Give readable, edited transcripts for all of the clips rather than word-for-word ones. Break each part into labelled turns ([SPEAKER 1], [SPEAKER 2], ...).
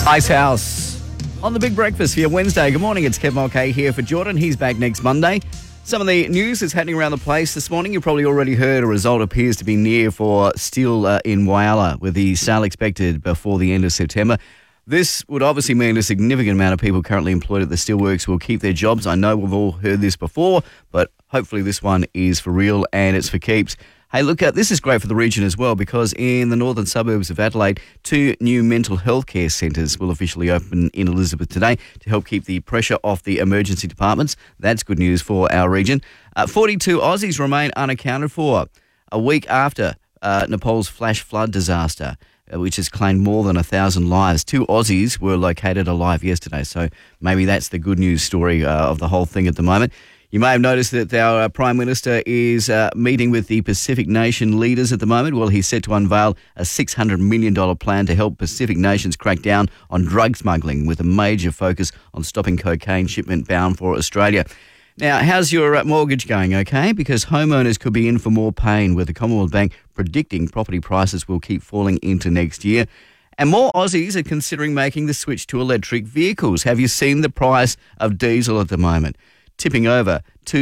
[SPEAKER 1] Ice House on the Big Breakfast for your Wednesday. Good morning, it's Kev Mulcahy here for Jordan. He's back next Monday. Some of the news is happening around the place this morning. You probably already heard a result appears to be near for steel in Whyalla, with the sale expected before the end of September. This would obviously mean a significant amount of people currently employed at the steelworks will keep their jobs. I know we've all heard this before, but hopefully this one is for real and it's for keeps. Hey, look, this is great for the region as well, because in the northern suburbs of Adelaide, 2 new mental health care centres will officially open in Elizabeth today to help keep the pressure off the emergency departments. That's good news for our region. 42 Aussies remain unaccounted for a week after Nepal's flash flood disaster, which has claimed more than 1,000 lives. 2 Aussies were located alive yesterday, so maybe that's the good news story of the whole thing at the moment. You may have noticed that our Prime Minister is meeting with the Pacific Nation leaders at the moment. Well, he's set to unveil a $600 million plan to help Pacific nations crack down on drug smuggling, with a major focus on stopping cocaine shipment bound for Australia. Now, how's your mortgage going, okay? Because homeowners could be in for more pain, with the Commonwealth Bank predicting property prices will keep falling into next year. And more Aussies are considering making the switch to electric vehicles. Have you seen the price of diesel at the moment? Tipping over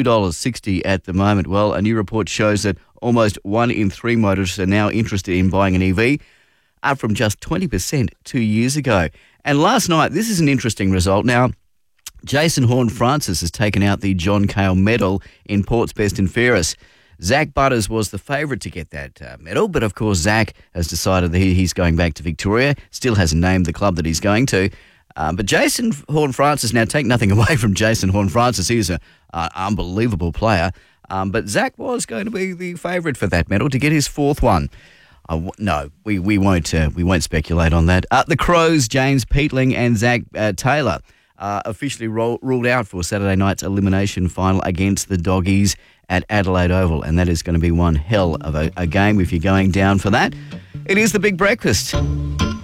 [SPEAKER 1] $2.60 at the moment. Well, a new report shows that almost 1 in 3 motorists are now interested in buying an EV, up from just 20% 2 years ago. And last night, this is an interesting result. Now, Jason Horne-Francis has taken out the John Cale Medal in Port's Best and Fairest. Zach Butters was the favourite to get that medal, but of course Zach has decided that he's going back to Victoria, still hasn't named the club that he's going to. But Jason Horne-Francis, now take nothing away from Jason Horne-Francis, he's an unbelievable player. But Zach was going to be the favourite for that medal to get his 4th one. No, we won't speculate on that. The Crows, James Peatling and Zach Taylor officially ruled out for Saturday night's elimination final against the Doggies at Adelaide Oval, and that is going to be one hell of a game if you're going down for that. It is the Big Breakfast.